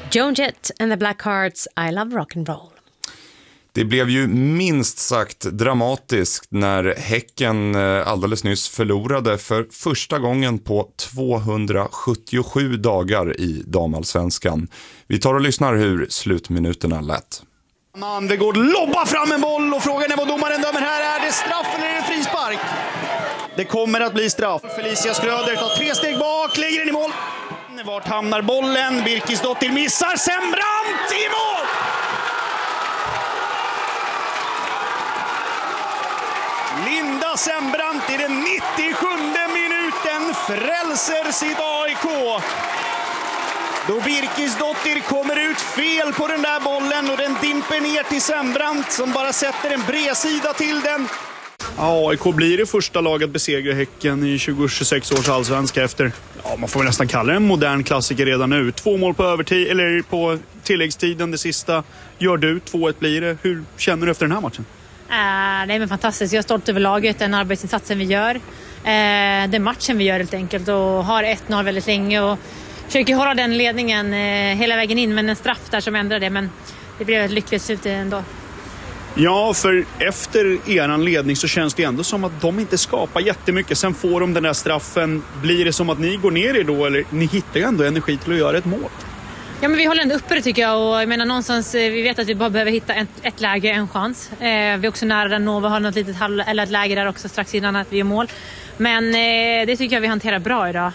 Joan Jett and the Blackhearts, I Love Rock'n'Roll. Det blev ju minst sagt dramatiskt när Häcken alldeles nyss förlorade för första gången på 277 dagar i damallsvenskan. Vi tar och lyssnar hur slutminuterna lät. Manvegård lobbar fram en boll och frågan är vad domaren dömer här. Är det straff eller är det frispark? Det kommer att bli straff. Felicia Skröder tar 3 steg bak, lägger den i mål. Vart hamnar bollen? Birkisdottir missar, Sembrant i mål! Linda Sembrant i den 97:e minuten frälser sitt AIK. Då Birkisdottir kommer ut fel på den där bollen och den dimper ner till Sembrant som bara sätter en bredsida till den. AIK blir det första laget att besegra Häcken i 2026 års allsvenska efter, man får väl nästan kalla det en modern klassiker redan nu. 2 mål på övertid, eller på tilläggstiden, det sista gör du, 2-1 blir det. Hur känner du efter den här matchen? Det är fantastiskt. Jag är stolt över laget, den arbetsinsatsen vi gör. Den matchen vi gör helt enkelt och har 1-0 väldigt länge och försöker hålla den ledningen hela vägen in, men en straff där som ändrar det, men det blev ett lyckligt slut ändå. Ja, för efter eran ledning så känns det ändå som att de inte skapar jättemycket. Sen får de den där straffen. Blir det som att ni går ner i då, eller ni hittar ju ändå energi till att göra ett mål? Ja, men vi håller ändå uppe det tycker jag, och jag menar någonstans, vi vet att vi bara behöver hitta ett läge, en chans. Vi är också nära där Nova har något litet eller ett läge där också strax innan att vi gör mål. Men det tycker jag vi hanterar bra idag.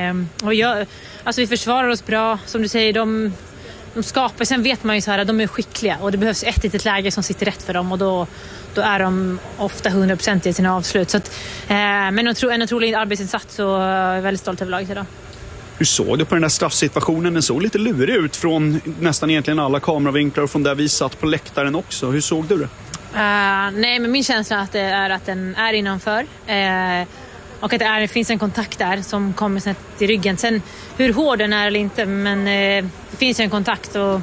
Och vi försvarar oss bra, som du säger, de skapar, sen vet man ju så här att de är skickliga och det behövs ett litet läge som sitter rätt för dem och då är de ofta 100% i sina avslut. Så att, men en otrolig arbetsinsats och jag är väldigt stolt över laget idag. Hur såg du på den där straffsituationen? Den såg lite lurig ut från nästan egentligen alla kameravinklar och från där vi satt på läktaren också. Hur såg du det? Nej, men min känsla är att den är innanför. Och att det finns en kontakt där som kommer snett i ryggen. Sen hur hård den är eller inte, men det finns en kontakt och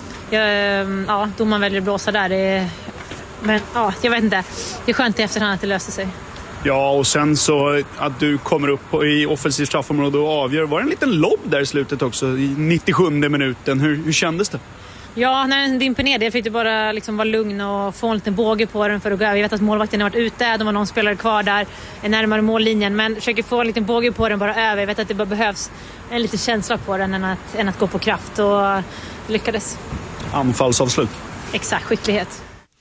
domaren väljer att blåsa där. Men jag vet inte. Det är skönt i efterhand att det löser sig. Ja, och sen så att du kommer upp i offensiv straffområde och avgör. Var det en liten lobb där i slutet också i 97:e minuten? Hur kändes det? Ja, när den dimper ner, det fick du bara liksom vara lugn och få en liten båge på den för att gå över. Jag vet att målvakten har varit ute, de var någon spelare kvar där närmare mållinjen, men försöker få en liten båge på den bara över. Jag vet att det bara behövs en liten känsla på den än att gå på kraft, och lyckades. Anfallsavslut. Exakt, skicklighet.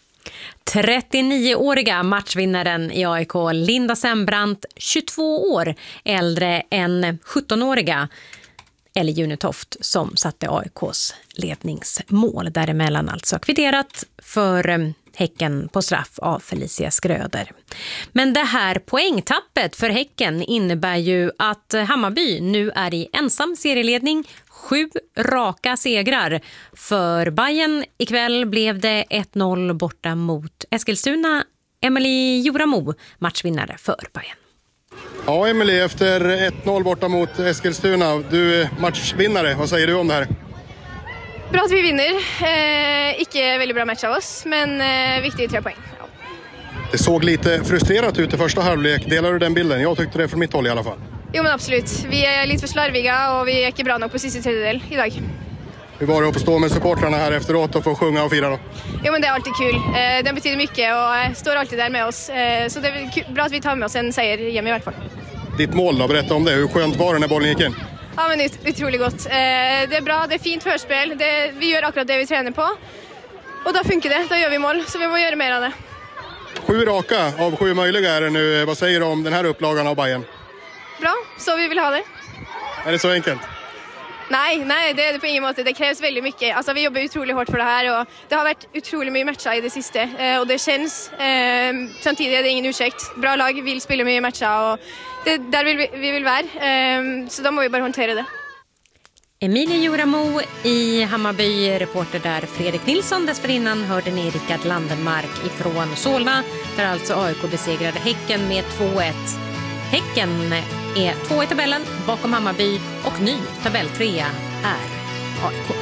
39-åriga matchvinnaren i AIK Linda Sembrant, 22 år äldre än 17-åriga Ellie Junetoft som satte AIKs ledningsmål. Däremellan alltså kvitterat för Häcken på straff av Felicia Skröder. Men det här poängtappet för Häcken innebär ju att Hammarby nu är i ensam serieledning. 7 raka segrar. För Bayern ikväll blev det 1-0 borta mot Eskilstuna. Emelie Joramo, matchvinnare för Bayern. Ja, Emelie, efter 1-0 borta mot Eskilstuna, du är matchvinnare. Vad säger du om det här? Bra att vi vinner. Inte väldigt bra match av oss, men viktigt 3 poäng. Ja. Det såg lite frustrerat ut i första halvlek. Delar du den bilden? Jag tyckte det från mitt håll i alla fall. Jo, men absolut. Vi är lite för slarviga och vi är inte bra nog på sista tredjedel idag. Hur var det att få stå med supportrarna här efteråt och få sjunga och fira då? Jo, men det är alltid kul. Den betyder mycket och står alltid där med oss. Så det är bra att vi tar med oss en seger hemma i alla fall. Ditt mål då, berätta om det. Hur skönt var det när bollen gick in? Ja, men otroligt gott. Det är bra, det är fint förspel. Vi gör akkurat det vi tränar på. Och då funkar det, då gör vi mål. Så vi måste göra mer av det. 7 raka av 7 möjliga är det nu. Vad säger du om den här upplagan av Bayern? Bra, så vi vill ha det. Är det så enkelt? Nej, det är det på ingen måte. Det krävs väldigt mycket. Alltså, vi jobbar otroligt hårt för det här och det har varit otroligt mycket matcher i det sista. Och det känns, samtidigt är det ingen ursäkt. Bra lag vill spela mycket matcher och där vi vill vara. Så då måste vi bara hantera det. Emilie Joramo i Hammarby, reporter där. Fredrik Nilsson, dessförinnan hörde ni Rickard Landenmark ifrån Solna, där alltså AIK besegrade Häcken med 2-1. Häcken är 2 i tabellen bakom Hammarby och ny tabelltrea är AIK.